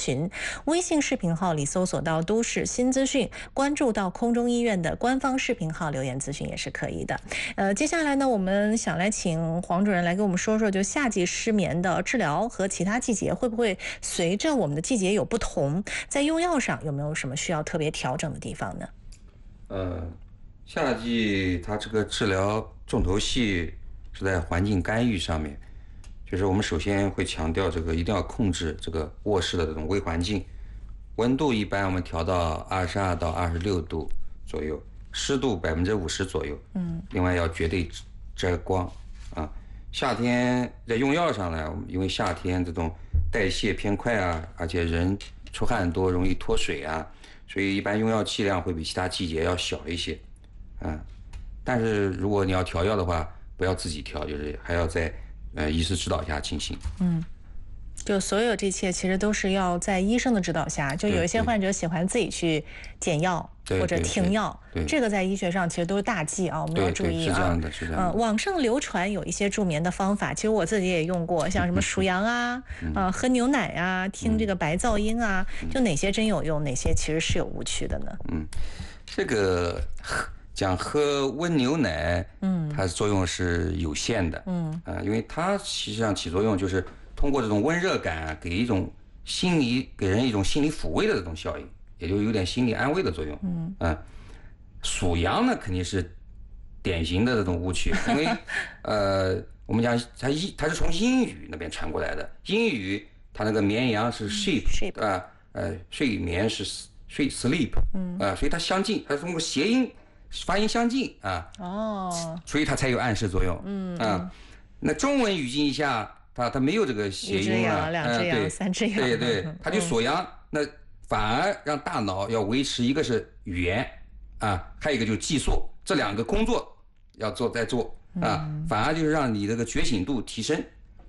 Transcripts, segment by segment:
群，微信视频号里搜索到都市新资讯，关注到空中医院的官方视频号留言咨询也是可以的。接下来呢，我们想来请黄主任来给我们说说，就夏季失眠的治疗和其他季节会不会随着我们的季节有不同，在用药上有没有什么需要特别调整的地方呢？ 夏季它这个治疗重头戏是在环境干预上面，就是我们首先会强调这个一定要控制这个卧室的这种微环境，温度一般我们调到22到26度左右，湿度50%左右，另外要绝对遮光啊。夏天在用药上呢，因为夏天这种代谢偏快啊，而且人出汗多，容易脱水啊，所以一般用药剂量会比其他季节要小一些。但是如果你要调药的话，不要自己调，就是还要在医师指导下进行。 就所有这一切其实都是要在医生的指导下。就有一些患者喜欢自己去减药或者停药，这个在医学上其实都是大忌啊，我们要注意啊。 是这样的，是这样的。 网上流传有一些助眠的方法，其实我自己也用过，像什么数羊啊，喝牛奶啊，听这个白噪音啊，就哪些真有用，哪些其实是有误区的呢？ 这个讲喝温牛奶，它的作用是有限的，因为它实际上起作用就是通过这种温热感给人一种心理抚慰的这种效应，也就有点心理安慰的作用。数羊呢肯定是典型的这种误区，因为我们讲它是从英语那边传过来的，英语它那个绵羊是 sheep， 睡眠是sleep， 所以它相近，它通过谐音发音相近啊，所以它才有暗示作用。那中文语境一下，它没有这个谐音了， 两只羊，三只羊， 对，它就锁阳，那反而让大脑要维持，一个是语言还有一个就是计数，这两个工作要在做反而就是让你这个觉醒度提升。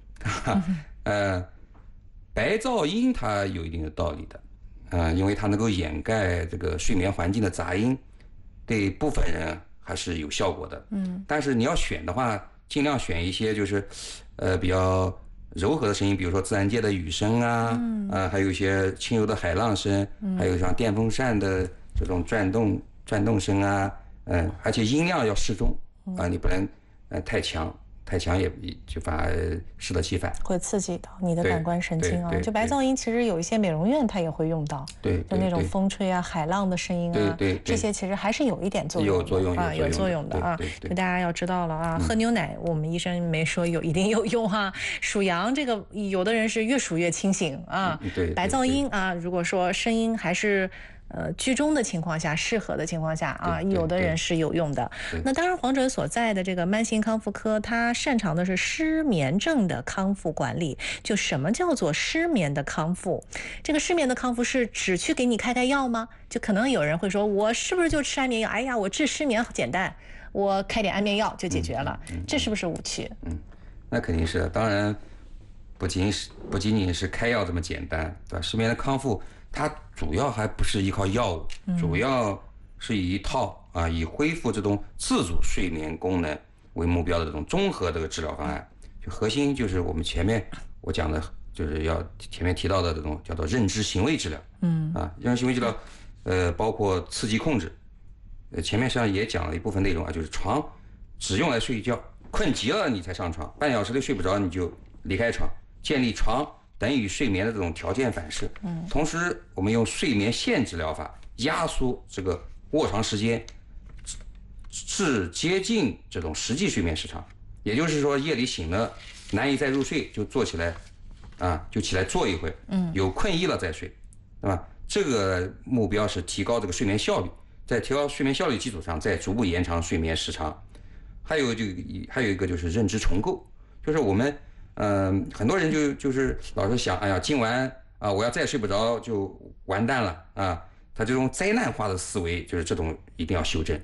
白噪音它有一定的道理的，因为它能够掩盖这个睡眠环境的杂音，对部分人还是有效果的。但是你要选的话，尽量选一些就是比较柔和的声音，比如说自然界的雨声还有一些轻柔的海浪声，还有像电风扇的这种转动声而且音量要适中你不能太强也就反而适得其反， 会刺激到你的感官神经啊。就白噪音，其实有一些美容院它也会用到，就那种风吹海浪的声音这些其实还是有一点作用的，有作用的就大家要知道了喝牛奶，我们医生没说一定有用数羊这个，有的人是越数越清醒白噪音如果说声音还是居中的情况下，适合的情况下有的人是有用的。那当然，黄诊所在的这个慢性康复科，它擅长的是失眠症的康复管理。就什么叫做失眠的康复？这个失眠的康复是只去给你开药吗？就可能有人会说，我是不是就吃安眠药？哎呀，我治失眠简单，我开点安眠药就解决了，这是不是误区？ 那肯定是，当然不仅仅是开药这么简单，对吧？失眠的康复，它主要还不是依靠药物，主要是以一套以恢复这种自主睡眠功能为目标的这种综合的治疗方案。就核心就是我们前面我讲的，就是要前面提到的这种叫做认知行为治疗。认知行为治疗包括刺激控制。前面实际上也讲了一部分内容就是床只用来睡觉，困极了你才上床，半小时内睡不着你就离开床，建立床等于睡眠的这种条件反射。同时我们用睡眠限制疗法压缩这个卧床时间，至接近这种实际睡眠时长。也就是说夜里醒了难以再入睡，就坐起来就起来坐一会，有困意了再睡，对吧？这个目标是提高这个睡眠效率，在提高睡眠效率基础上再逐步延长睡眠时长。还有一个就是认知重构，就是我们很多人就是老是想，哎呀，今晚我要再睡不着就完蛋了他这种灾难化的思维，就是这种一定要修正。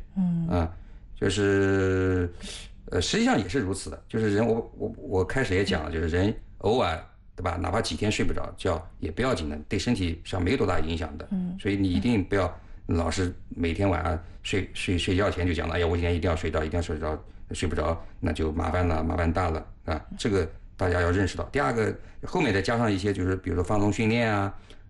就是实际上也是如此的，就是人我开始也讲了，就是人偶尔对吧，哪怕几天睡不着觉也不要紧的，对身体上没多大影响的。所以你一定不要老是每天晚上睡觉前就讲了，哎呀，我今天一定要睡着，一定要睡着，睡不着那就麻烦大了这个大家要认识到。第二个后面再加上一些就是比如说放松训练